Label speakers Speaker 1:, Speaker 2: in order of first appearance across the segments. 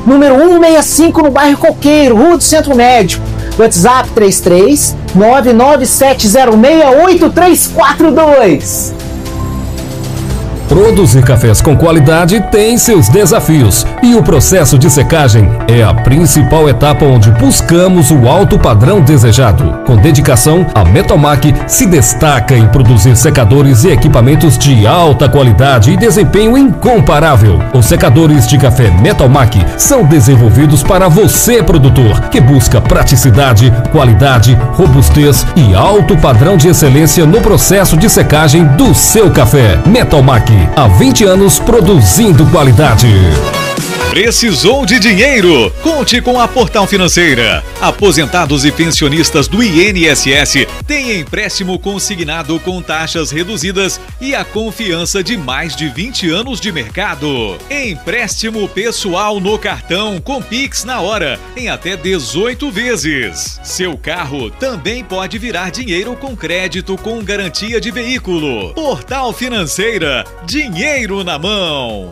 Speaker 1: número 165, no bairro Coqueiro, Rua do Centro Médico. WhatsApp 33 997068342.
Speaker 2: Produzir cafés com qualidade tem seus desafios e o processo de secagem é a principal etapa onde buscamos o alto padrão desejado. Com dedicação, a Metalmac se destaca em produzir secadores e equipamentos de alta qualidade e desempenho incomparável. Os secadores de café Metalmac são desenvolvidos para você, produtor, que busca praticidade, qualidade, robustez e alto padrão de excelência no processo de secagem do seu café. Metalmac, há 20 anos produzindo qualidade.
Speaker 3: Precisou de dinheiro? Conte com a Portal Financeira. Aposentados e pensionistas do INSS têm empréstimo consignado com taxas reduzidas e a confiança de mais de 20 anos de mercado. Empréstimo pessoal no cartão com Pix na hora, em até 18 vezes. Seu carro também pode virar dinheiro com crédito com garantia de veículo. Portal Financeira, dinheiro na mão.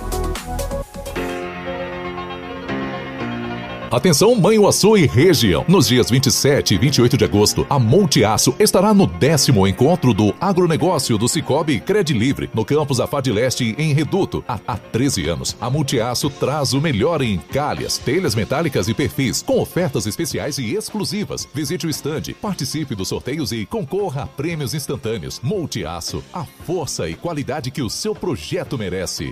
Speaker 4: Atenção Manhuaçu e região. Nos dias 27 e 28 de agosto, a Multiaço estará no 10º encontro do agronegócio do Cicobi Credilivre, no campus Afad Leste, em Reduto. Há 13 anos, a Multiaço traz o melhor em calhas, telhas metálicas e perfis, com ofertas especiais e exclusivas. Visite o estande, participe dos sorteios e concorra a prêmios instantâneos. Multiaço, a força e qualidade que o seu projeto merece.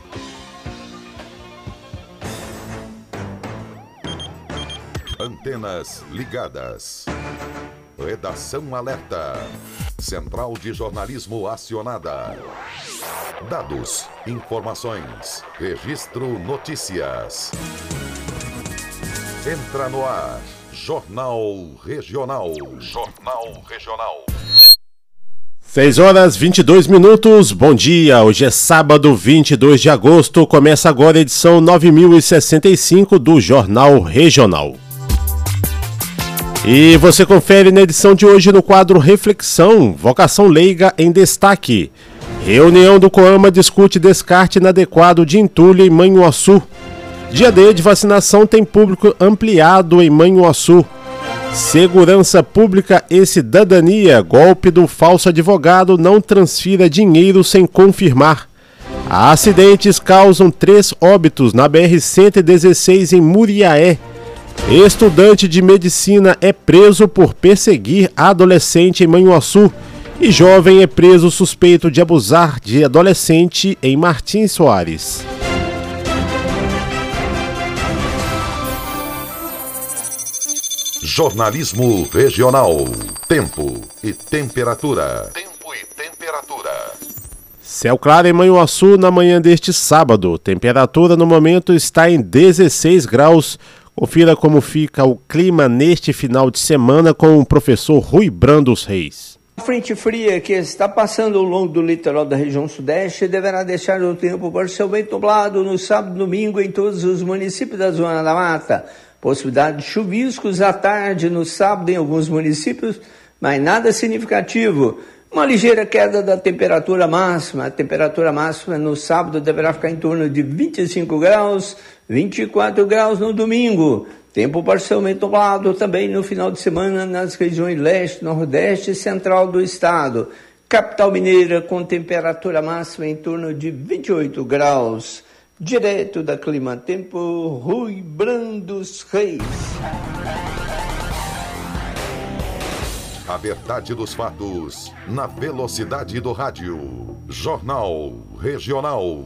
Speaker 5: Antenas ligadas. Redação alerta. Central de jornalismo acionada. Dados, informações, registro notícias. Entra no ar. Jornal Regional. Jornal Regional.
Speaker 6: 6 horas 22 minutos, bom dia, hoje é sábado 22 de agosto, começa agora a edição 9065 do Jornal Regional. E você confere na edição de hoje no quadro Reflexão, Vocação Leiga em Destaque. Reunião do COAMA discute descarte inadequado de entulho em Manhuaçu. Dia D de vacinação tem público ampliado em Manhuaçu. Segurança Pública e Cidadania, golpe do falso advogado, não transfira dinheiro sem confirmar. Acidentes causam 3 óbitos na BR-116 em Muriaé. Estudante de medicina é preso por perseguir adolescente em Manhuaçu. E jovem é preso suspeito de abusar de adolescente em Martins Soares.
Speaker 5: Jornalismo Regional. Tempo e temperatura. Tempo e temperatura.
Speaker 6: Céu claro em Manhuaçu na manhã deste sábado. Temperatura no momento está em 16 graus. Confira como fica o clima neste final de semana com o professor Rui Brandos Reis.
Speaker 7: A frente fria que está passando ao longo do litoral da região sudeste deverá deixar o tempo parcialmente nublado no sábado e domingo em todos os municípios da Zona da Mata. Possibilidade de chuviscos à tarde no sábado em alguns municípios, mas nada significativo. Uma ligeira queda da temperatura máxima. A temperatura máxima no sábado deverá ficar em torno de 25 graus, 24 graus no domingo. Tempo parcialmente nublado também no final de semana nas regiões leste, nordeste e central do estado. Capital mineira com temperatura máxima em torno de 28 graus. Direto da Clima Tempo, Rui Brandos Reis.
Speaker 5: A verdade dos fatos, na velocidade do rádio. Jornal Regional.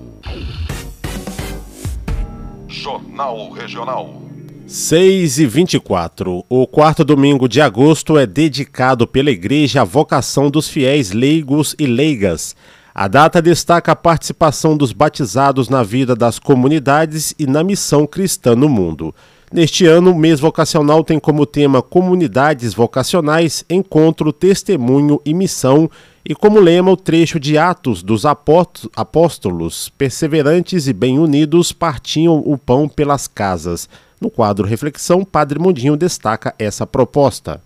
Speaker 5: Jornal Regional.
Speaker 6: 6h24. O quarto domingo de agosto é dedicado pela Igreja à vocação dos fiéis leigos e leigas. A data destaca a participação dos batizados na vida das comunidades e na missão cristã no mundo. Neste ano, o mês vocacional tem como tema Comunidades Vocacionais, Encontro, Testemunho e Missão, e como lema o trecho de Atos dos Apóstolos, perseverantes e bem unidos, partiam o pão pelas casas. No quadro Reflexão, Padre Mundinho destaca essa proposta.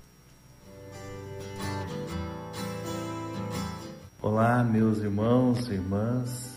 Speaker 8: Olá, meus irmãos e irmãs.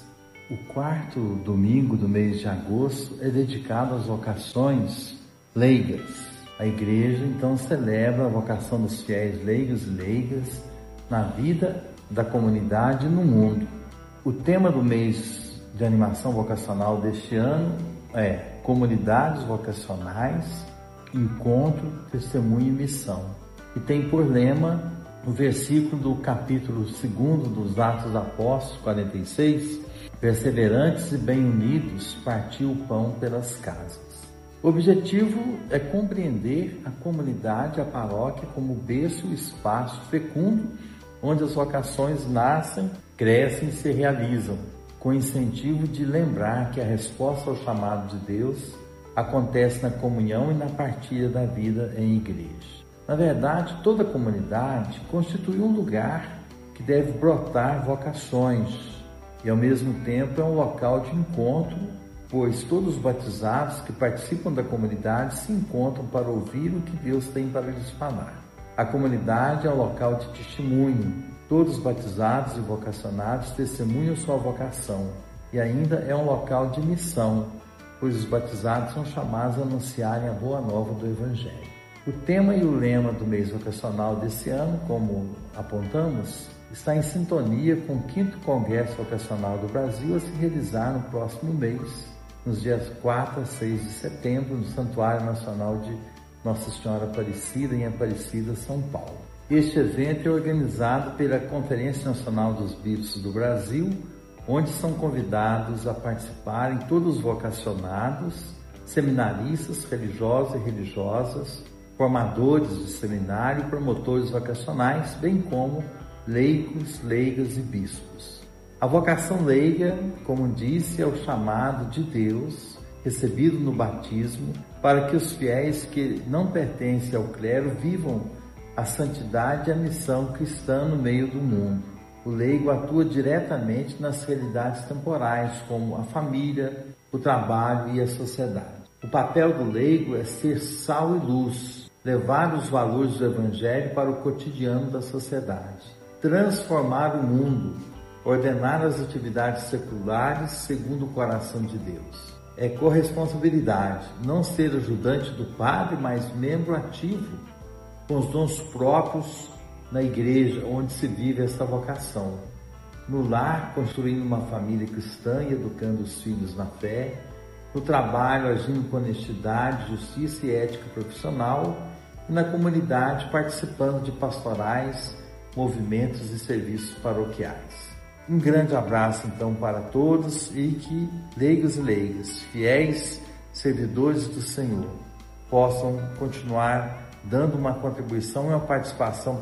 Speaker 8: O quarto domingo do mês de agosto é dedicado às vocações leigas. A igreja então celebra a vocação dos fiéis leigos e leigas na vida da comunidade e no mundo. O tema do mês de animação vocacional deste ano é Comunidades Vocacionais, Encontro, Testemunho e Missão. E tem por lema o versículo do capítulo 2 dos Atos dos Apóstolos, 46, perseverantes e bem unidos, partiu o pão pelas casas. O objetivo é compreender a comunidade, a paróquia, como berço e espaço fecundo, onde as vocações nascem, crescem e se realizam, com o incentivo de lembrar que a resposta ao chamado de Deus acontece na comunhão e na partilha da vida em igreja. Na verdade, toda comunidade constitui um lugar que deve brotar vocações e, ao mesmo tempo, é um local de encontro, pois todos os batizados que participam da comunidade se encontram para ouvir o que Deus tem para lhes falar. A comunidade é um local de testemunho. Todos os batizados e vocacionados testemunham sua vocação e ainda é um local de missão, pois os batizados são chamados a anunciarem a boa nova do Evangelho. O tema e o lema do mês vocacional desse ano, como apontamos, está em sintonia com o 5º Congresso Vocacional do Brasil a se realizar no próximo mês, nos dias 4 a 6 de setembro, no Santuário Nacional de Nossa Senhora Aparecida, em Aparecida, São Paulo. Este evento é organizado pela Conferência Nacional dos Bispos do Brasil, onde são convidados a participarem todos os vocacionados, seminaristas, religiosos e religiosas, formadores de seminário e promotores vocacionais, bem como leigos, leigas e bispos. A vocação leiga, como disse, é o chamado de Deus, recebido no batismo, para que os fiéis que não pertencem ao clero vivam a santidade e a missão cristã no meio do mundo. O leigo atua diretamente nas realidades temporais, como a família, o trabalho e a sociedade. O papel do leigo é ser sal e luz, levar os valores do Evangelho para o cotidiano da sociedade, transformar o mundo, ordenar as atividades seculares segundo o coração de Deus. É corresponsabilidade, não ser ajudante do padre, mas membro ativo, com os dons próprios na igreja, onde se vive essa vocação. No lar, construindo uma família cristã e educando os filhos na fé. No trabalho, agindo com honestidade, justiça e ética profissional. E na comunidade, participando de pastorais, movimentos e serviços paroquiais. Um grande abraço, então, para todos e que leigos e leigas, fiéis servidores do Senhor, possam continuar dando uma contribuição e uma participação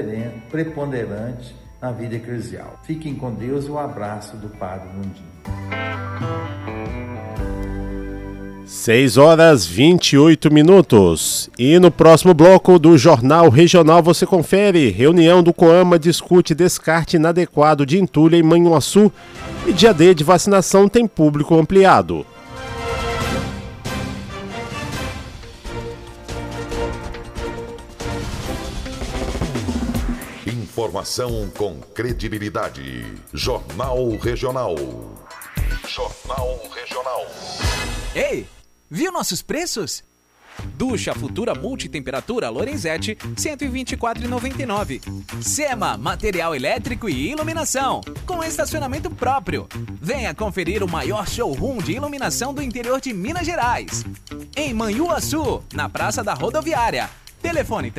Speaker 8: preponderante na vida eclesial. Fiquem com Deus e o abraço do Padre Mundinho.
Speaker 6: 6h28. E no próximo bloco do Jornal Regional você confere: reunião do COAMA discute descarte inadequado de entulho em Manhuaçu e dia D de vacinação tem público ampliado.
Speaker 5: Informação com credibilidade. Jornal Regional. Jornal Regional.
Speaker 9: Ei, viu nossos preços? Ducha Futura Multitemperatura Lorenzetti, R$ 124,99. Sema, material elétrico e iluminação, com estacionamento próprio. Venha conferir o maior showroom de iluminação do interior de Minas Gerais. Em Manhuaçu, na Praça da Rodoviária. Telefone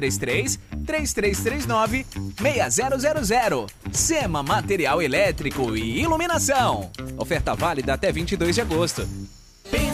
Speaker 9: 33-3339-6000. Sema Material Elétrico e Iluminação. Oferta válida até 22 de agosto.